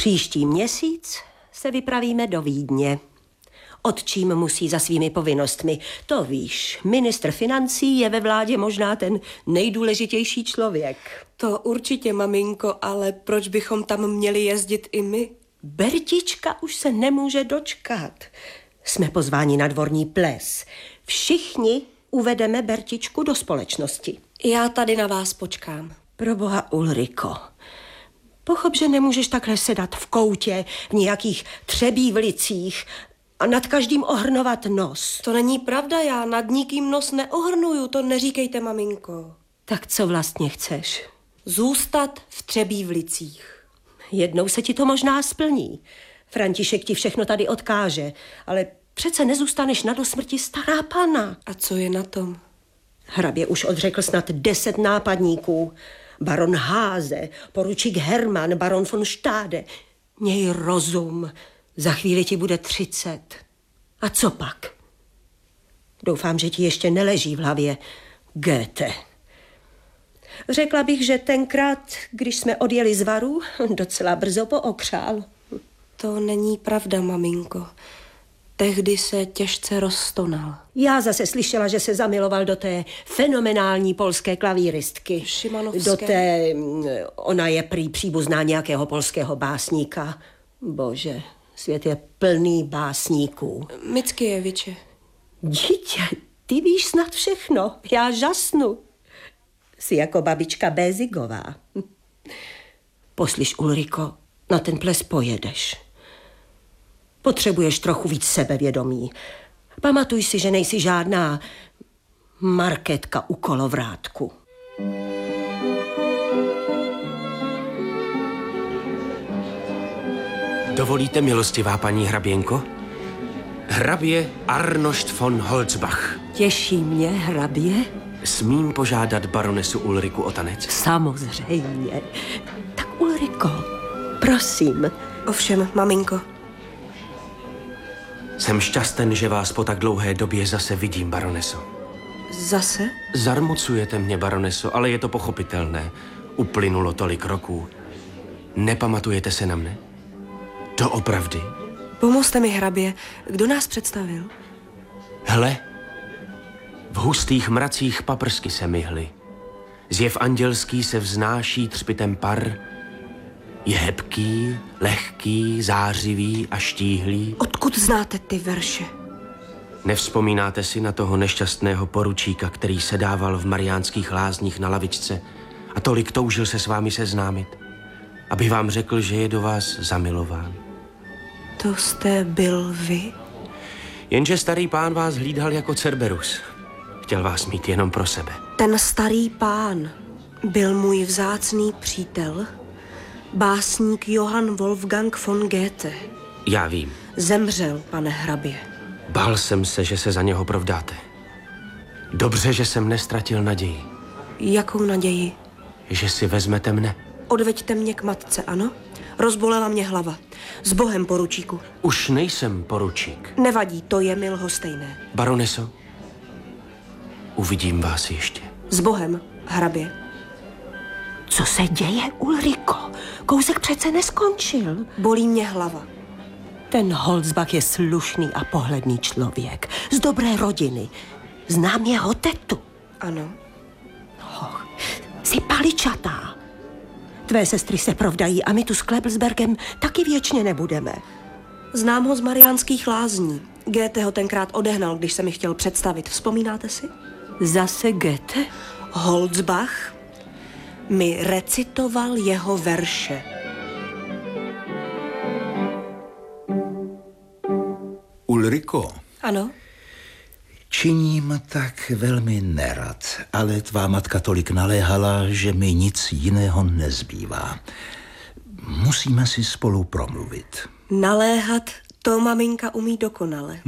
Příští měsíc se vypravíme do Vídně. Otčím musí za svými povinnostmi. To víš, ministr financí je ve vládě možná ten nejdůležitější člověk. To určitě, maminko, ale proč bychom tam měli jezdit i my? Bertička už se nemůže dočkat. Jsme pozváni na dvorní ples. Všichni uvedeme Bertičku do společnosti. Já tady na vás počkám. Proboha, Ulriko, pochop, že nemůžeš takhle sedat v koutě v nějakých třebívlicích a nad každým ohrnovat nos. To není pravda, já nad nikým nos neohrnuju, to neříkejte, maminko. Tak co vlastně chceš? Zůstat v Třebívlicích. Jednou se ti to možná splní. František ti všechno tady odkáže, ale přece nezůstaneš na dosmrti stará pana. A co je na tom? Hrabě už odřekl snad 10 nápadníků. Baron Háze, poručík Hermann, baron von Stade. Měj rozum, za chvíli ti bude 30. A co pak? Doufám, že ti ještě neleží v hlavě Goethe. Řekla bych, že tenkrát, když jsme odjeli z Varu, docela brzo pookřál. To není pravda, maminko. Tehdy se těžce rozstonal. Já zase slyšela, že se zamiloval do té fenomenální polské klavíristky. Šimanovské. Do té, ona je prý příbuzná nějakého polského básníka. Bože, svět je plný básníků. Mickieviče. Dítě, ty víš snad všechno, já žasnu. Jsi jako babička Bézigová. Poslyš, Ulriko, na ten ples pojedeš. Potřebuješ trochu víc sebevědomí. Pamatuj si, že nejsi žádná marketka u kolovrátku. Dovolíte, milostivá paní hraběnko? Hrabě Arnošt von Holzbach. Těší mě, hrabě. Smím požádat baronesu Ulriku o tanec? Samozřejmě. Tak Ulriko, prosím. Ovšem, maminko. Jsem šťasten, že vás po tak dlouhé době zase vidím, baroneso. Zase? Zarmucujete mě, baroneso, ale je to pochopitelné. Uplynulo tolik roků. Nepamatujete se na mne? Doopravdy? Pomozte mi, hrabě. Kdo nás představil? Hle, v hustých mracích paprsky se myhly. Zjev andělský se vznáší třpitem par. Je hebký, lehký, zářivý a štíhlý. Odkud znáte ty verše? Nevzpomínáte si na toho nešťastného poručíka, který sedával v Mariánských lázních na lavičce a tolik toužil se s vámi seznámit, aby vám řekl, že je do vás zamilován? To jste byl vy? Jenže starý pán vás hlídal jako Cerberus. Chtěl vás mít jenom pro sebe. Ten starý pán byl můj vzácný přítel, básník Johann Wolfgang von Goethe. Já vím. Zemřel, pane hrabě. Bál jsem se, že se za něho provdáte. Dobře, že jsem nestratil naději. Jakou naději? Že si vezmete mne. Odveďte mě k matce, ano? Rozbolela mě hlava. S Bohem, poručíku. Už nejsem poručík. Nevadí, to je mi lhostejné. Baroneso, uvidím vás ještě. S Bohem, hrabě. Co se děje, Ulriko? Kousek přece neskončil. Bolí mě hlava. Ten Holzbach je slušný a pohledný člověk. Z dobré rodiny. Znám jeho tetu. Ano. Jsi paličatá. Tvé sestry se provdají a my tu s Klebelsbergem taky věčně nebudeme. Znám ho z Mariánských lázní. Goethe ho tenkrát odehnal, když se mi chtěl představit. Vzpomínáte si? Zase Goethe? Holzbach mi recitoval jeho verše. Ulriko. Ano? Činím tak velmi nerad, ale tvá matka tolik naléhala, že mi nic jiného nezbývá. Musíme si spolu promluvit. Naléhat, to maminka umí dokonale.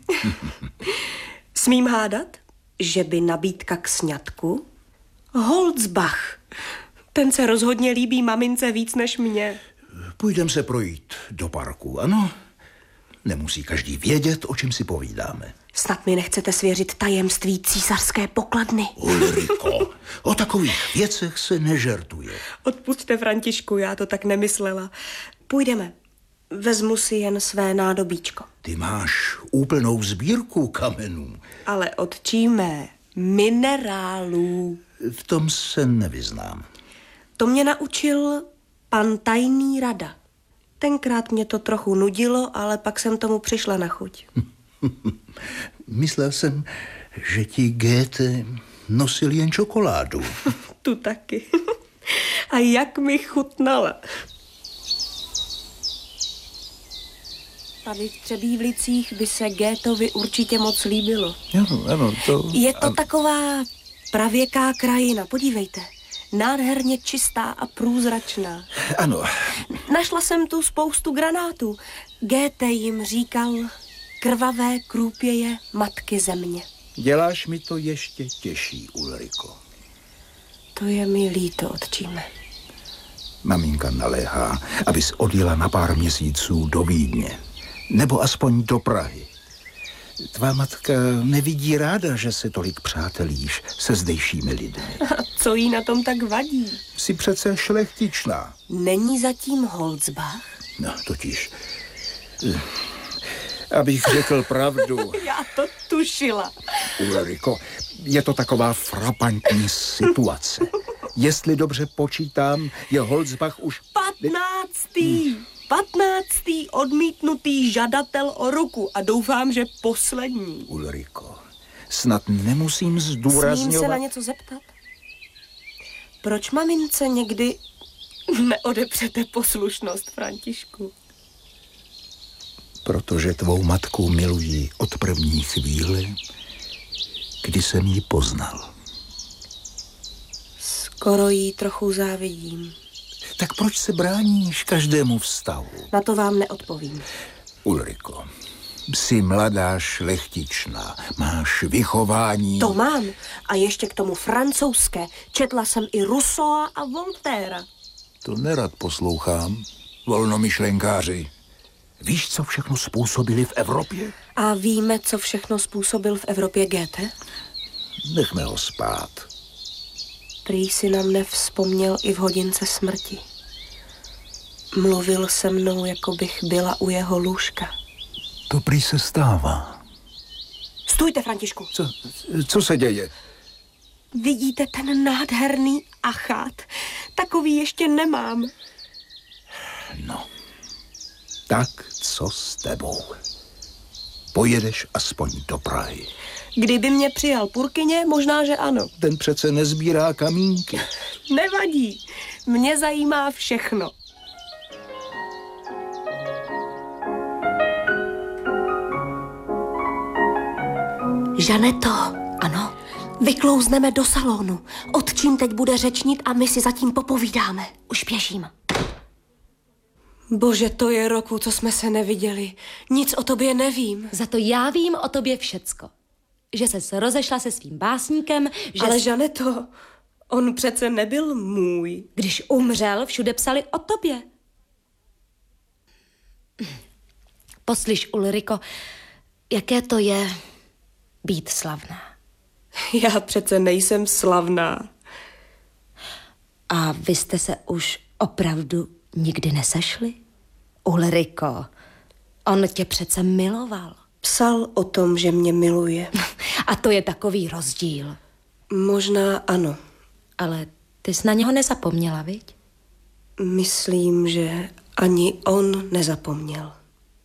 Smím hádat, že by nabídka k sňatku? Holzbach, ten se rozhodně líbí mamince víc než mě. Půjdem se projít do parku, ano? Nemusí každý vědět, o čem si povídáme. Snad mi nechcete svěřit tajemství císařské pokladny. Ulriko, o takových věcech se nežertuje. Odpusťte, Františku, já to tak nemyslela. Půjdeme. Vezmu si jen své nádobíčko. Ty máš úplnou sbírku kamenů. Ale otčíme minerálů. V tom se nevyznám. To mě naučil pan tajný rada. Tenkrát mě to trochu nudilo, ale pak jsem tomu přišla na chuť. Myslel jsem, že ti Goethe nosil jen čokoládu. Tu taky. A jak mi chutnala. Tady v Třebívlicích by se Goetheovi určitě moc líbilo. Ano, to... Je to taková pravěká krajina, podívejte. Nádherně čistá a průzračná. Ano. Našla jsem tu spoustu granátů. Goethe jim říkal krvavé krůpěje matky země. Děláš mi to ještě těžší, Ulriko. To je mi líto, otčíme. Maminka naléhá, abys odjela na pár měsíců do Vídně. Nebo aspoň do Prahy. Tvá matka nevidí ráda, že se tolik přátelíš se zdejšími lidmi. A co jí na tom tak vadí? Jsi přece šlechtičná. Není zatím Holzbach? No, totiž... Abych řekl pravdu. Já to tušila. Ulriko, je to taková frapantní situace. Jestli dobře počítám, je Holzbach už... 15. odmítnutý žadatel o ruku a doufám, že poslední. Ulriko, snad nemusím zdůrazňovat... Smím se na něco zeptat? Proč mamince někdy neodepřete poslušnost, Františku? Protože tvou matku miluji od první chvíle, kdy jsem ji poznal. Skoro jí trochu závidím. Tak proč se bráníš každému vztahu? Na to vám neodpovím. Ulriko, jsi mladá šlechtičná, máš vychování... To mám. A ještě k tomu francouzské. Četla jsem i Rousseaua a Voltaira. To nerad poslouchám, volnomyšlenkáři. Víš, co všechno způsobili v Evropě? A víme, co všechno způsobil v Evropě Goethe? Nechme ho spát. Prý si na mne vzpomněl i v hodince smrti. Mluvil se mnou, jako bych byla u jeho lůžka. To prý se stává. Stůjte, Františku. Co se děje? Vidíte ten nádherný achát? Takový ještě nemám. No, tak co s tebou? Pojedeš aspoň do Prahy. Kdyby mě přijal Purkyně, možná, že ano. Ten přece nezbírá kamínky. Nevadí. Mě zajímá všechno. Žaneto. Ano? Vyklouzneme do salonu. Otčím teď bude řečnit a my si zatím popovídáme. Už běžím. Bože, to je roku, co jsme se neviděli. Nic o tobě nevím. Za to já vím o tobě všecko. Že ses rozešla se svým básníkem, že... Ale Žaneto, on přece nebyl můj. Když umřel, všude psali o tobě. Poslyš, Ulriko, jaké to je být slavná. Já přece nejsem slavná. A vy jste se už opravdu nikdy nesešli? Ulriko, on tě přece miloval. Psal o tom, že mě miluje. A to je takový rozdíl. Možná ano. Ale ty jsi na něho nezapomněla, viď? Myslím, že ani on nezapomněl.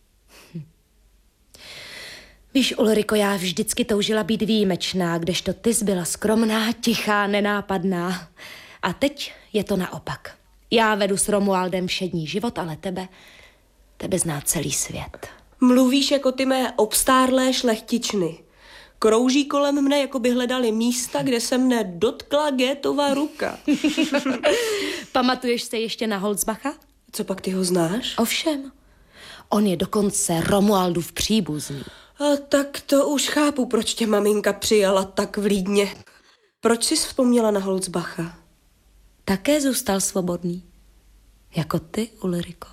Víš, Ulriko, já vždycky toužila být výjimečná, kdežto ty jsi byla skromná, tichá, nenápadná. A teď je to naopak. Já vedu s Romualdem všední život, ale tebe zná celý svět. Mluvíš jako ty mé obstárlé šlechtičny. Krouží kolem mne, jako by hledali místa, kde se mne dotkla Goethova ruka. Pamatuješ se ještě na Holzbacha? Co pak ty ho znáš? Ovšem, on je dokonce Romualdův příbuzný. A tak to už chápu, proč tě maminka přijala tak vlídně. Proč jsi vzpomněla na Holzbacha? Také zůstal svobodný. Jako ty, Ulriko.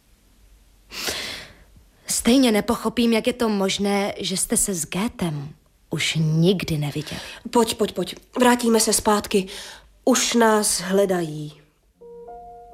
Stejně nepochopím, jak je to možné, že jste se s Goethem už nikdy neviděli. Pojď. Vrátíme se zpátky. Už nás hledají.